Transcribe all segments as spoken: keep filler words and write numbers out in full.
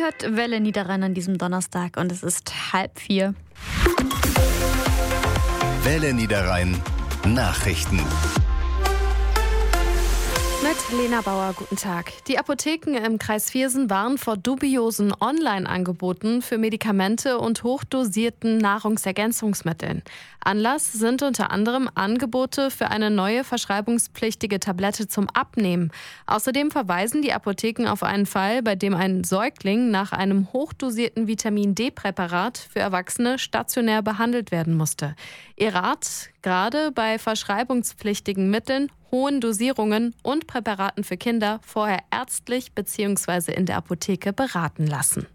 hört Welle Niederrhein an diesem Donnerstag und es ist halb vier. Welle Niederrhein Nachrichten. Mit Lena Bauer, guten Tag. Die Apotheken im Kreis Viersen warnen vor dubiosen Online-Angeboten für Medikamente und hochdosierten Nahrungsergänzungsmitteln. Anlass sind unter anderem Angebote für eine neue verschreibungspflichtige Tablette zum Abnehmen. Außerdem verweisen die Apotheken auf einen Fall, bei dem ein Säugling nach einem hochdosierten Vitamin-D-Präparat für Erwachsene stationär behandelt werden musste. Ihr Rat: gerade bei verschreibungspflichtigen Mitteln, hohen Dosierungen und Präparaten für Kinder vorher ärztlich bzw. in der Apotheke beraten lassen.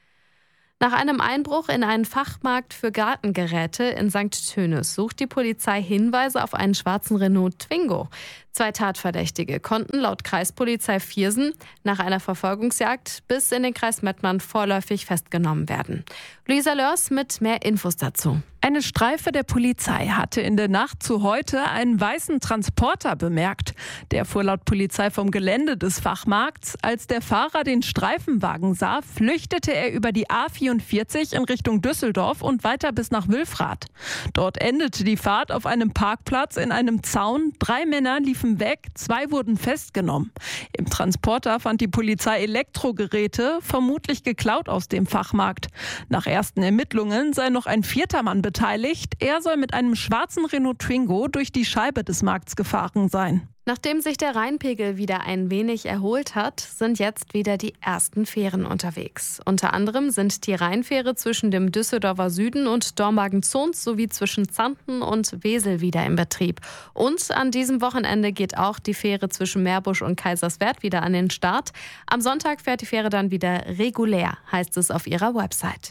Nach einem Einbruch in einen Fachmarkt für Gartengeräte in Sankt Tönis sucht die Polizei Hinweise auf einen schwarzen Renault Twingo. Zwei Tatverdächtige konnten laut Kreispolizei Viersen nach einer Verfolgungsjagd bis in den Kreis Mettmann vorläufig festgenommen werden. Luisa Lörs mit mehr Infos dazu. Eine Streife der Polizei hatte in der Nacht zu heute einen weißen Transporter bemerkt. Der fuhr laut Polizei vom Gelände des Fachmarkts. Als der Fahrer den Streifenwagen sah, flüchtete er über die A vierundvierzig in Richtung Düsseldorf und weiter bis nach Wülfrath. Dort endete die Fahrt auf einem Parkplatz in einem Zaun. Drei Männer liefen weg, zwei wurden festgenommen. Im Transporter fand die Polizei Elektrogeräte, vermutlich geklaut aus dem Fachmarkt. Nach ersten Ermittlungen sei noch ein vierter Mann beteiligt. Er soll mit einem schwarzen Renault Twingo durch die Scheibe des Markts gefahren sein. Nachdem sich der Rheinpegel wieder ein wenig erholt hat, sind jetzt wieder die ersten Fähren unterwegs. Unter anderem sind die Rheinfähre zwischen dem Düsseldorfer Süden und Dormagen-Zons sowie zwischen Zanten und Wesel wieder in Betrieb. Und an diesem Wochenende geht auch die Fähre zwischen Meerbusch und Kaiserswerth wieder an den Start. Am Sonntag fährt die Fähre dann wieder regulär, heißt es auf ihrer Website.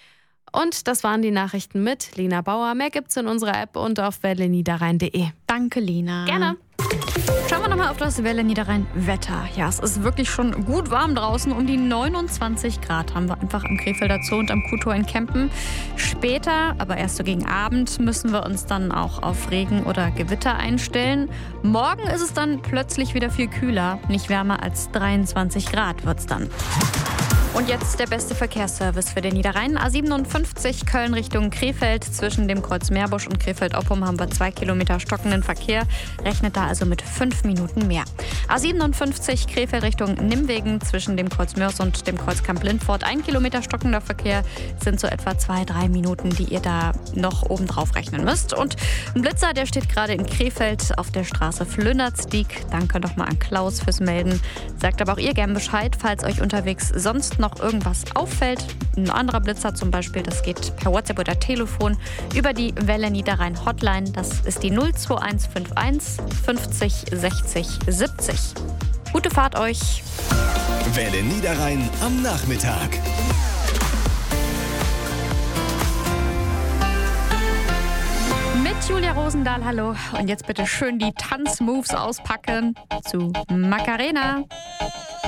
Und das waren die Nachrichten mit Lena Bauer. Mehr gibt's in unserer App und auf welle niederrhein punkt de. Danke, Lena. Gerne. Schauen wir nochmal auf das Welle Niederrhein Wetter. Ja, es ist wirklich schon gut warm draußen. Um die neunundzwanzig Grad haben wir einfach am Krefelder Zoo und am Kuhtor in Kempen. Später, aber erst so gegen Abend, müssen wir uns dann auch auf Regen oder Gewitter einstellen. Morgen ist es dann plötzlich wieder viel kühler. Nicht wärmer als dreiundzwanzig Grad wird's dann. Und jetzt der beste Verkehrsservice für den Niederrhein. A siebenundfünfzig Köln Richtung Krefeld. Zwischen dem Kreuz Meerbusch und Krefeld-Oppum haben wir zwei Kilometer stockenden Verkehr. Rechnet da also mit fünf Minuten mehr. A siebenundfünfzig Krefeld Richtung Nimwegen. Zwischen dem Kreuz Mörs und dem Kreuz Kamp-Lindfort. Ein Kilometer stockender Verkehr sind so etwa zwei, drei Minuten, die ihr da noch obendrauf rechnen müsst. Und ein Blitzer, der steht gerade in Krefeld auf der Straße Flündertsdiek. Danke nochmal an Klaus fürs Melden. Sagt aber auch ihr gern Bescheid, falls euch unterwegs sonst noch irgendwas auffällt. Ein anderer Blitzer zum Beispiel, das geht per WhatsApp oder Telefon über die Welle Niederrhein Hotline. Das ist die null zwei eins fünf eins fünfzig sechzig siebzig. Gute Fahrt euch. Welle Niederrhein am Nachmittag. Mit Julia Rosendahl, hallo. Und jetzt bitte schön die Tanzmoves auspacken zu Macarena.